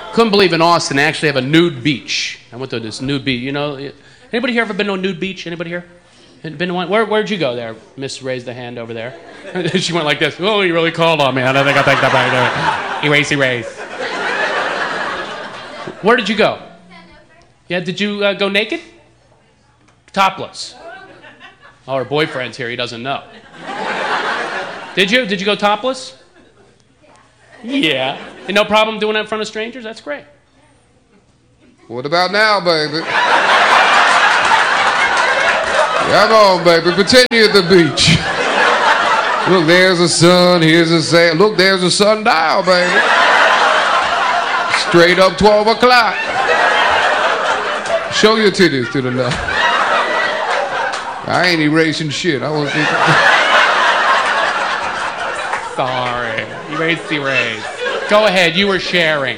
Couldn't believe in Austin they actually have a nude beach. I went to this nude beach. You know, anybody here ever been to a nude beach? Anybody here? Been to one? Where'd you go there? Miss raised a hand over there. She went like this. Oh, you really called on me. I don't think I'll take that back there. Erase. Where did you go? Yeah, did you go naked? Topless. Oh, her boyfriend's here. He doesn't know. Did you? Did you go topless? Yeah. And no problem doing that in front of strangers? That's great. What about now, baby? Come on, baby. Pretend you're at the beach. Look, there's the sun. Here's the sand. Look, there's the sundial, baby. Straight up 12 o'clock. Show your titties to the left. I ain't erasing shit. I want to see. Sorry. Erase. Go ahead. You were sharing.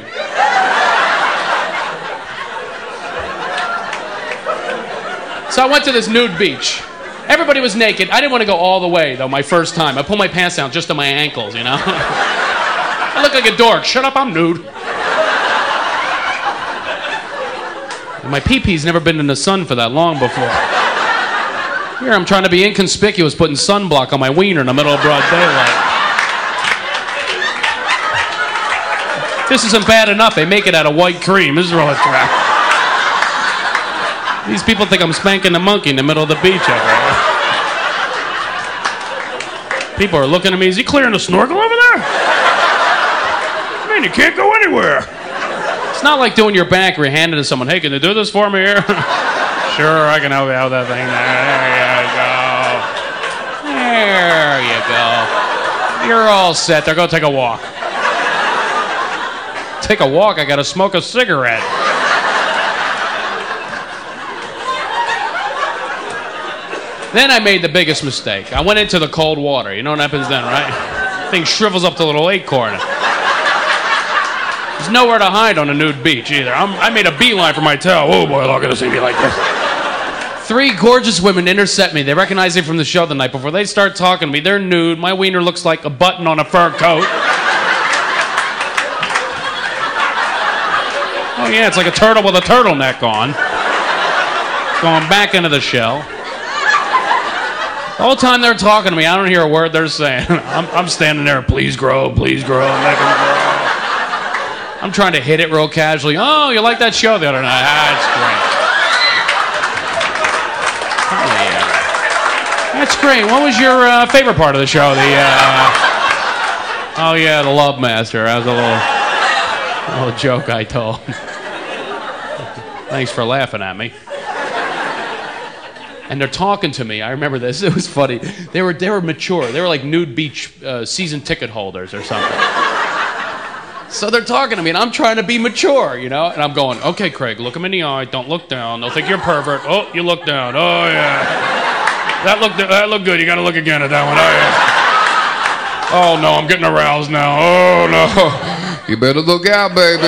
So I went to this nude beach. Everybody was naked. I didn't want to go all the way, though, my first time. I pulled my pants down just to my ankles, you know? I look like a dork. Shut up, I'm nude. My pee-pee's never been in the sun for that long before. Here I'm trying to be inconspicuous, putting sunblock on my wiener in the middle of broad daylight. This isn't bad enough. They make it out of white cream. This is really crap. These people think I'm spanking the monkey in the middle of the beach over there. People are looking at me. Is he clearing the snorkel over there? I mean, you can't go anywhere. It's not like doing your bank where you hand it to someone. Hey, can you do this for me here? Sure, I can help you out with that thing. There you go. You're all set. They're going to take a walk. Take a walk? I got to smoke a cigarette. Then I made the biggest mistake. I went into the cold water. You know what happens then, right? Thing shrivels up to a little acorn. There's nowhere to hide on a nude beach either. I made a beeline for my tail. Oh boy, look at this thing be like this. 3 gorgeous women intercept me. They recognize me from the show the night before. They start talking to me. They're nude. My wiener looks like a button on a fur coat. Oh yeah, it's like a turtle with a turtleneck on. Going back into the shell. The whole time they're talking to me, I don't hear a word they're saying. I'm standing there, please grow, make them grow. I'm trying to hit it real casually. Oh, you like that show the other night? That's great. Oh, yeah. That's great. What was your favorite part of the show? Oh, yeah, the Love Master. That was a little joke I told. Thanks for laughing at me. And they're talking to me. I remember this. It was funny. They were mature. They were like nude beach season ticket holders or something. So they're talking to me, and I'm trying to be mature, you know? And I'm going, okay, Craig, look them in the eye. Don't look down. They'll think you're a pervert. Oh, you look down. Oh, yeah. That looked good. You got to look again at that one. Oh, yeah. Oh, no, I'm getting aroused now. Oh, no. You better look out, baby.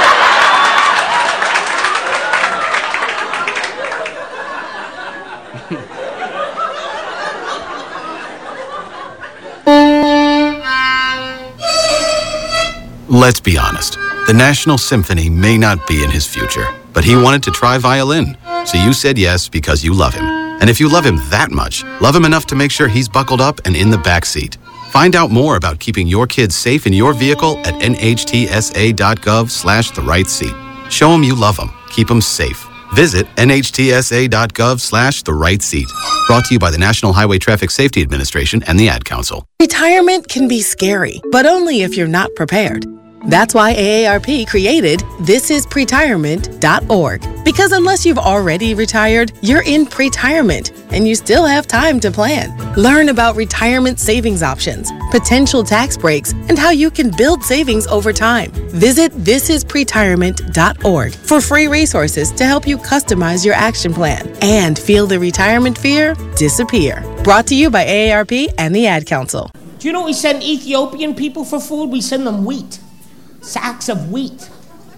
Let's be honest. The National Symphony may not be in his future, but he wanted to try violin. So you said yes because you love him. And if you love him that much, love him enough to make sure he's buckled up and in the back seat. Find out more about keeping your kids safe in your vehicle at nhtsa.gov/the-right-seat. Show him you love him. Keep him safe. Visit nhtsa.gov/the-right-seat. Brought to you by the National Highway Traffic Safety Administration and the Ad Council. Retirement can be scary, but only if you're not prepared. That's why AARP created thisispretirement.org. Because unless you've already retired, you're in pretirement, and you still have time to plan. Learn about retirement savings options, potential tax breaks, and how you can build savings over time. Visit thisispretirement.org for free resources to help you customize your action plan and feel the retirement fear disappear. Brought to you by AARP and the Ad Council. Do you know we send Ethiopian people for food? We send them wheat. Sacks of wheat.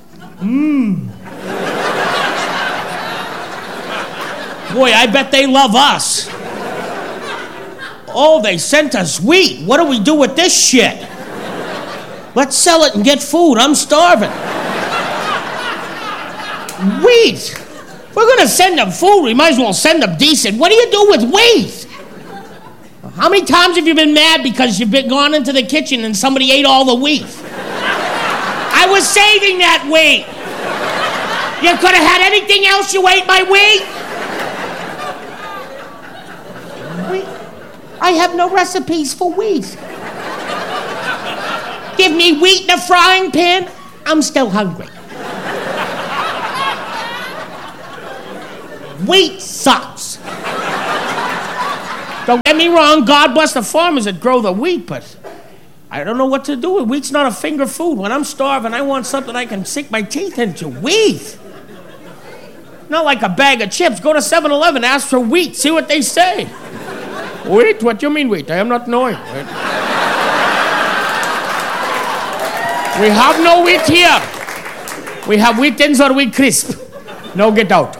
Boy, I bet they love us. Oh, they sent us wheat. What do we do with this shit? Let's sell it and get food. I'm starving. Wheat? If we're gonna send them food, we might as well send them decent. What do you do with wheat? How many times have you been mad because you've gone into the kitchen and somebody ate all the wheat? I was saving that wheat. You could have had anything else, you ate my wheat. I have no recipes for wheat. Give me wheat in a frying pan, I'm still hungry. Wheat sucks. Don't get me wrong, God bless the farmers that grow the wheat, but I don't know what to do with wheat's not a finger food. When I'm starving, I want something I can sink my teeth into. Wheat. Not like a bag of chips. Go to 7-Eleven, ask for wheat, see what they say. Wheat? What do you mean wheat? I am not knowing. We have no wheat here. We have wheat thins or wheat crisp. No, get out.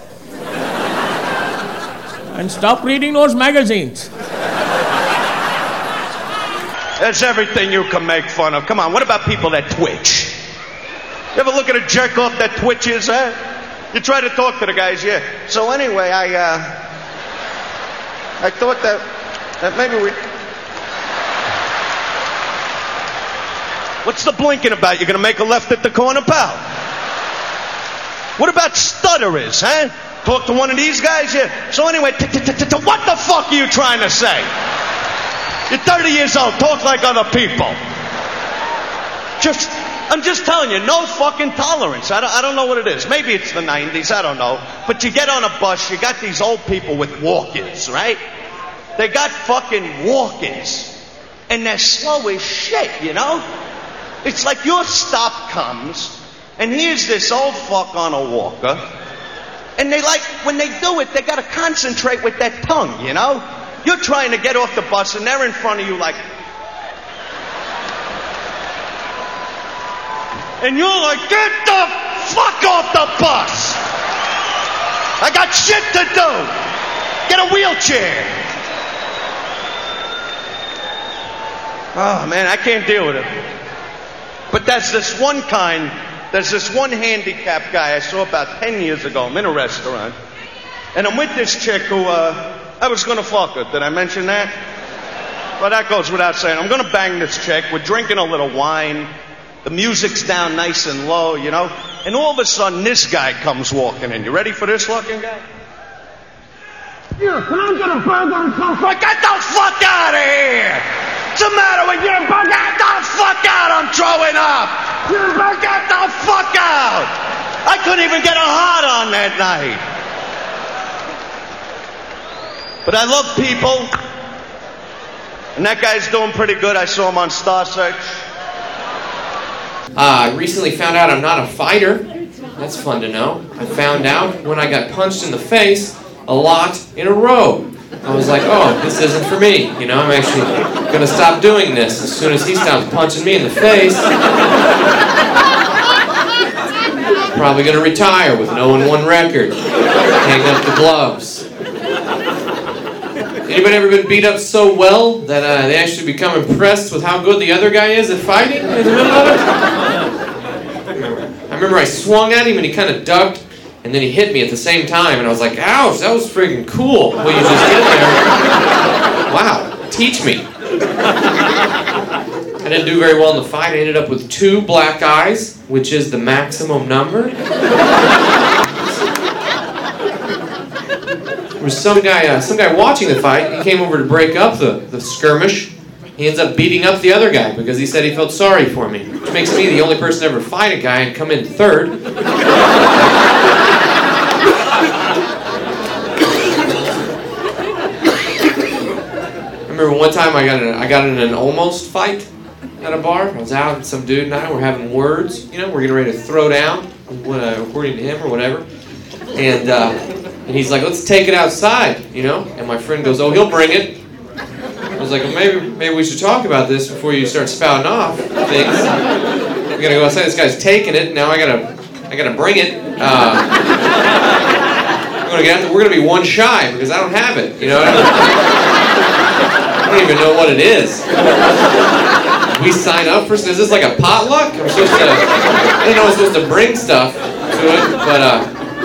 And stop reading those magazines. There's everything you can make fun of. Come on, what about people that twitch? You ever look at a jerk off that twitches, huh? You try to talk to the guys, yeah. So anyway, I thought that maybe we... What's the blinking about? You're gonna make a left at the corner, pal? What about stutterers, huh? Talk to one of these guys, yeah. So anyway, what the fuck are you trying to say? You're 30 years old, talk like other people. I'm just telling you, no fucking tolerance. I don't know what it is. Maybe it's the 90s, I don't know. But you get on a bus, you got these old people with walk-ins, right? They got fucking walk-ins. And they're slow as shit, you know? It's like your stop comes, and here's this old fuck on a walker, and they when they do it, they gotta concentrate with that tongue, you know? You're trying to get off the bus, and they're in front of you like... And you're like, get the fuck off the bus! I got shit to do! Get a wheelchair! Oh, man, I can't deal with it. But there's this one handicapped guy I saw about 10 years ago. I'm in a restaurant. And I'm with this chick who, I was gonna fuck her. Did I mention that? Well, that goes without saying. I'm gonna bang this chick. We're drinking a little wine. The music's down nice and low, you know? And all of a sudden, this guy comes walking in. You ready for this fucking guy? Yeah, can I get a burger and some fuck? Get the fuck out of here! What's the matter with you? Get the fuck out! I'm throwing up! Get the fuck out! I couldn't even get a hard on that night. But I love people. And that guy's doing pretty good. I saw him on Star Search. I recently found out I'm not a fighter. That's fun to know. I found out when I got punched in the face a lot in a row. I was like, oh, this isn't for me. You know, I'm actually going to stop doing this as soon as he stops punching me in the face. Probably going to retire with 0-1 record. Hang up the gloves. Anybody ever been beat up so well that they actually become impressed with how good the other guy is at fighting in the middle of it? I remember I swung at him and he kind of ducked, and then he hit me at the same time, and I was like, ouch, that was freaking cool what you just did there. Wow, teach me. I didn't do very well in the fight. I ended up with 2 black eyes, which is the maximum number. There was some guy watching the fight. He came over to break up the skirmish. He ends up beating up the other guy because he said he felt sorry for me, which makes me the only person to ever fight a guy and come in third. I remember one time I got in an almost fight at a bar. I was out, and some dude and I were having words. You know, we're getting ready to throw down, according to him or whatever. And he's like, let's take it outside, you know? And my friend goes, oh, he'll bring it. I was like, well, maybe we should talk about this before you start spouting off things. We gotta go outside. This guy's taking it. Now I gotta bring it. We're gonna be one shy because I don't have it. You know, I don't even know what it is. We sign up for. Is this like a potluck? I didn't know I was supposed to bring stuff to it, but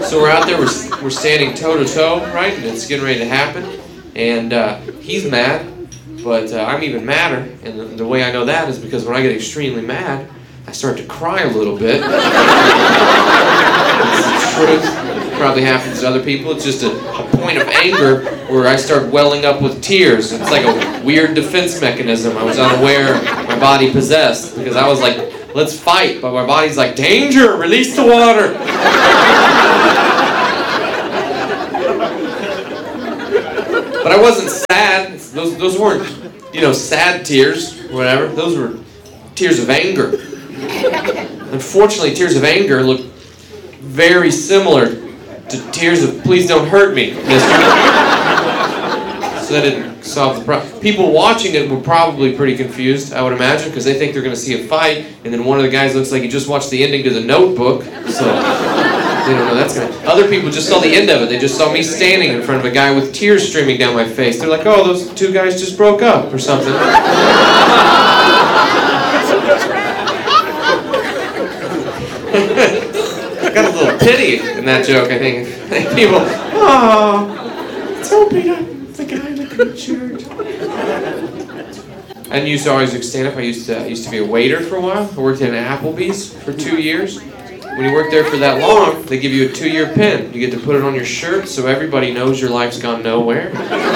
So we're out there, we're standing toe-to-toe, right? And it's getting ready to happen. And he's mad, but I'm even madder. And the way I know that is because when I get extremely mad, I start to cry a little bit. It's the truth. It probably happens to other people. It's just a point of anger where I start welling up with tears. It's like a weird defense mechanism I was unaware my body possessed, because I was like, let's fight, but my body's like, danger, release the water. But I wasn't sad. Those weren't, sad tears, whatever. Those were tears of anger. Unfortunately, tears of anger look very similar to tears of please don't hurt me, mister. So that didn't solve the problem. People watching it were probably pretty confused, I would imagine, because they think they're going to see a fight, and then one of the guys looks like he just watched the ending to The Notebook, so they don't know that's going to... Other people just saw the end of it. They just saw me standing in front of a guy with tears streaming down my face. They're like, oh, those two guys just broke up or something. I got a little pity in that joke, I think. People, oh, it's hoping I'm the guy in the church. I used to always stand up. I used to be a waiter for a while. I worked at an Applebee's for 2 years. When you work there for that long, they give you a 2-year pin. You get to put it on your shirt so everybody knows your life's gone nowhere.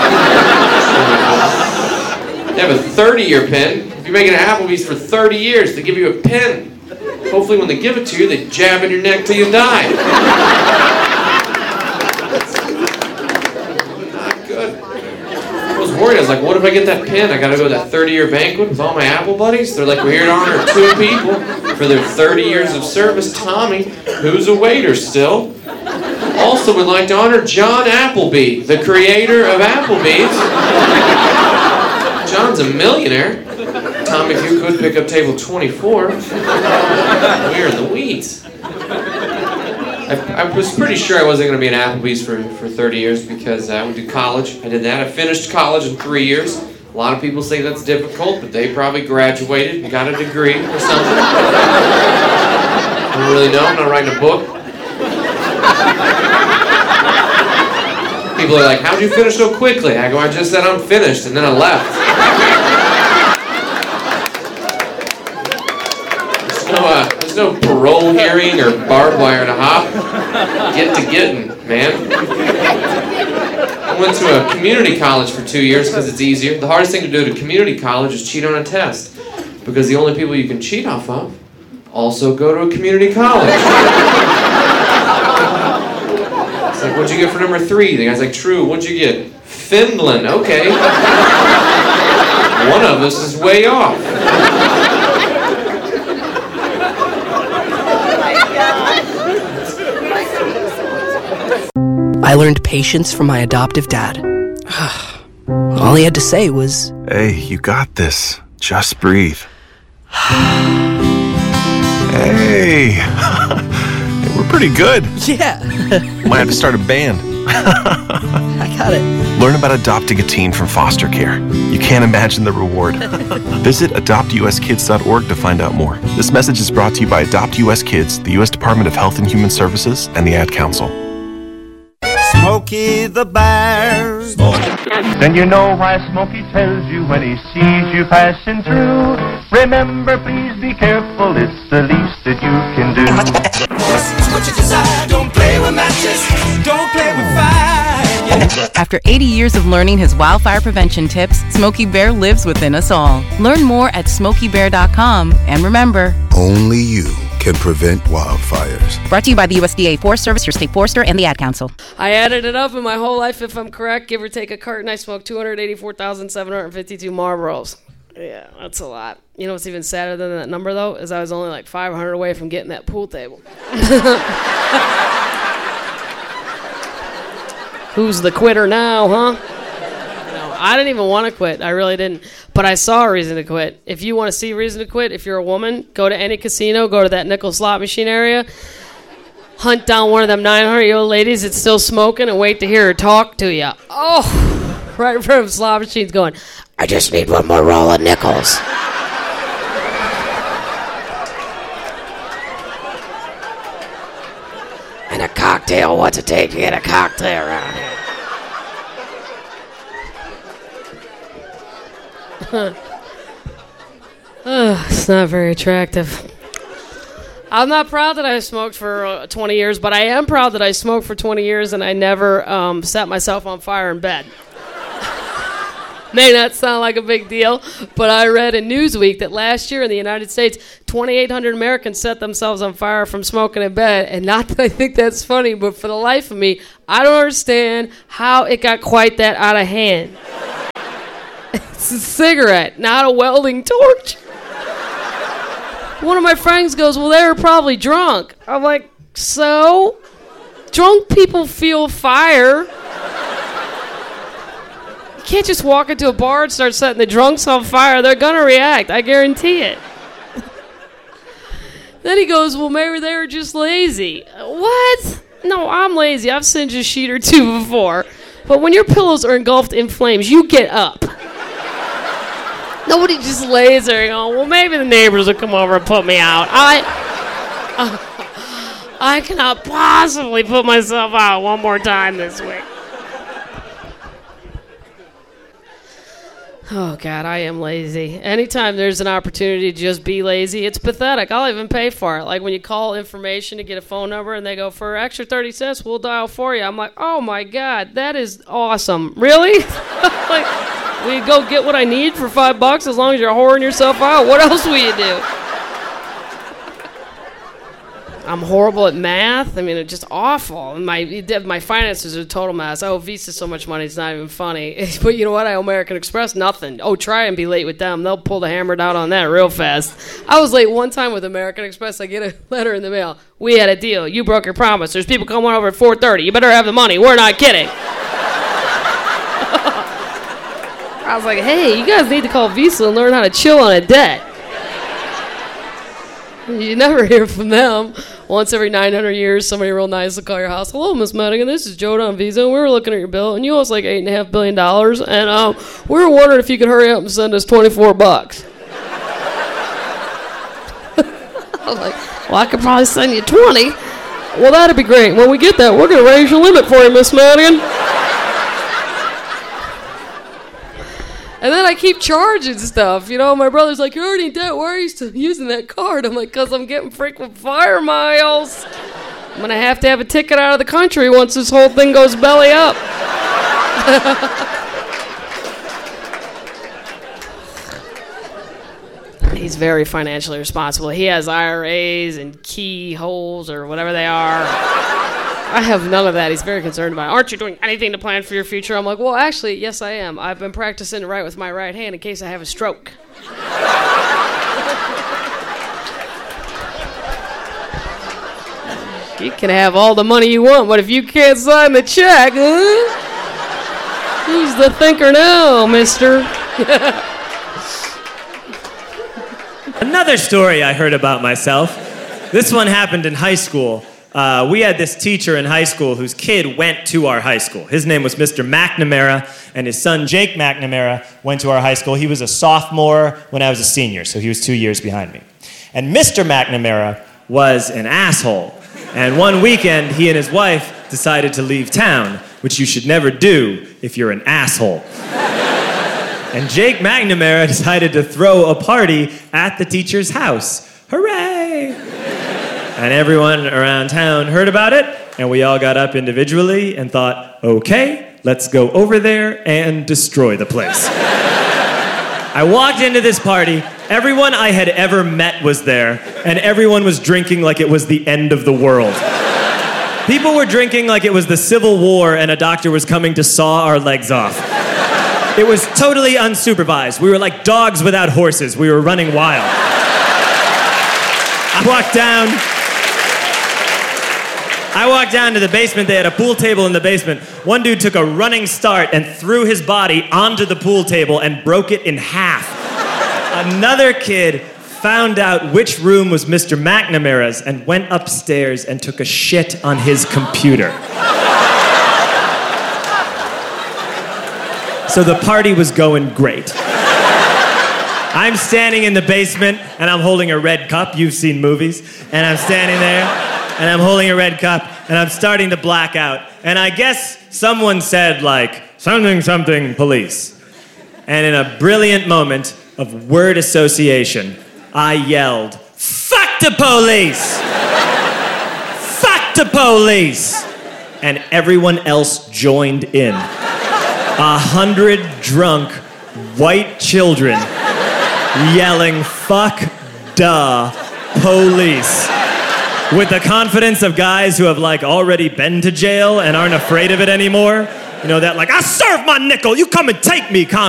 They have a 30-year pin. If you're making an Applebee's for 30 years, they give you a pin. Hopefully when they give it to you, they jab in your neck till you die. Not good. I was worried. I was like, what if I get that pin? I got to go to that 30-year banquet with all my Apple buddies? They're like, we're here to honor 2 people for their 30 years of service. Tommy, who's a waiter still. Also would like to honor John Appleby, the creator of Applebee's. John's a millionaire. Tom, if you could pick up table 24. We're in the weeds. I was pretty sure I wasn't going to be in Applebee's for 30 years because I went to college. I did that. I finished college in 3 years. A lot of people say that's difficult, but they probably graduated and got a degree or something. I don't really know. I'm not writing a book. People are like, how'd you finish so quickly? I go, I just said I'm finished, and then I left. There's no parole hearing or barbed wire to hop. Get to getting, man. I went to a community college for 2 years because it's easier. The hardest thing to do at a community college is cheat on a test, because the only people you can cheat off of also go to a community college. It's like, what'd you get for number 3? The guy's like, true. What'd you get? Finland. Okay. One of us is way off. I learned patience from my adoptive dad. All he had to say was, hey, you got this. Just breathe. Hey, we're pretty good. Yeah. Might have to start a band. I got it. Learn about adopting a teen from foster care. You can't imagine the reward. Visit adoptuskids.org to find out more. This message is brought to you by Adopt US Kids, the U.S. Department of Health and Human Services, and the Ad Council. Smokey the Bear. Then you know why Smokey tells you when he sees you passing through. Remember, please be careful, it's the least that you can do. This is what you desire. Don't play with matches. Don't play with fire. After 80 years of learning his wildfire prevention tips, Smokey Bear lives within us all. Learn more at SmokeyBear.com. And remember, only you can prevent wildfires. Brought to you by the USDA Forest Service, your state forester, and the Ad Council. I added it up in my whole life, if I'm correct, give or take a carton, I smoked 284,752 Marlboros. Yeah, that's a lot. You know what's even sadder than that number, though, is I was only like 500 away from getting that pool table. Who's the quitter now, huh? No, I didn't even want to quit. I really didn't. But I saw a reason to quit. If you want to see a reason to quit, if you're a woman, go to any casino, go to that nickel slot machine area, hunt down one of them 900-year-old ladies that's still smoking and wait to hear her talk to you. Oh, right in front of slot machines going, I just need one more roll of nickels. And a cocktail. cocktail. What's it take to get a cocktail around here? It's not very attractive. I'm not proud that I smoked for 20 years, but I am proud that I smoked for 20 years and I never set myself on fire in bed. May not sound like a big deal, but I read in Newsweek that last year in the United States, 2,800 Americans set themselves on fire from smoking in bed. And not that I think that's funny, but for the life of me, I don't understand how it got quite that out of hand. It's a cigarette, not a welding torch. One of my friends goes, well, they were probably drunk. I'm like, so? Drunk people feel fire. You can't just walk into a bar and start setting the drunks on fire. They're going to react. I guarantee it. Then he goes, well, maybe they were just lazy. What? No, I'm lazy. I've singed a sheet or two before. But when your pillows are engulfed in flames, you get up. Nobody just lays there going, well, maybe the neighbors will come over and put me out. I cannot possibly put myself out one more time this week. Oh, God, I am lazy. Anytime there's an opportunity to just be lazy, it's pathetic. I'll even pay for it. Like when you call information to get a phone number and they go, for extra 30 cents, we'll dial for you. I'm like, oh, my God, that is awesome. Really? Like, will you go get what I need for $5 as long as you're whoring yourself out? What else will you do? I'm horrible at math. I mean, it's just awful. My finances are a total mess. I owe Visa so much money, it's not even funny. But you know what? I owe American Express nothing. Oh, try and be late with them. They'll pull the hammer down on that real fast. I was late one time with American Express. I get a letter in the mail. We had a deal. You broke your promise. There's people coming over at 4:30. You better have the money. We're not kidding. I was like, hey, you guys need to call Visa and learn how to chill on a debt. You never hear from them. Once every 900 years, somebody real nice will call your house. Hello, Miss Madigan. This is Joe on Visa. We were looking at your bill, and you owe us like $8.5 billion. And we were wondering if you could hurry up and send us $24. I was like, well, I could probably send you 20. Well, that'd be great. When we get that, we're going to raise your limit for you, Miss Madigan. And then I keep charging stuff. You know, my brother's like, you're already in debt. Why are you still using that card? I'm like, because I'm getting frequent fire miles. I'm going to have a ticket out of the country once this whole thing goes belly up. He's very financially responsible. He has IRAs and keyholes or whatever they are. I have none of that. He's very concerned about it. Aren't you doing anything to plan for your future? I'm like, well, actually, yes, I am. I've been practicing to write with my right hand in case I have a stroke. You can have all the money you want, but if you can't sign the check, who's the thinker now, mister? Another story I heard about myself. This one happened in high school. We had this teacher in high school whose kid went to our high school. His name was Mr. McNamara, and his son Jake McNamara went to our high school. He was a sophomore when I was a senior, so he was 2 years behind me. And Mr. McNamara was an asshole. And one weekend, he and his wife decided to leave town, which you should never do if you're an asshole. And Jake McNamara decided to throw a party at the teacher's house. Hooray! And everyone around town heard about it, and we all got up individually and thought, okay, let's go over there and destroy the place. I walked into this party, everyone I had ever met was there, and everyone was drinking like it was the end of the world. People were drinking like it was the Civil War and a doctor was coming to saw our legs off. It was totally unsupervised. We were like dogs without horses. We were running wild. I walked down to the basement. They had a pool table in the basement. One dude took a running start and threw his body onto the pool table and broke it in half. Another kid found out which room was Mr. McNamara's and went upstairs and took a shit on his computer. So the party was going great. I'm standing in the basement and I'm holding a red cup. You've seen movies. And I'm standing there and I'm holding a red cup, and I'm starting to black out. And I guess someone said, like, something, police. And in a brilliant moment of word association, I yelled, "Fuck the police! Fuck the police!" And everyone else joined in. 100 drunk white children yelling, "Fuck the police," with the confidence of guys who have like already been to jail and aren't afraid of it anymore. You know, that like, "I serve my nickel, you come and take me" confidence.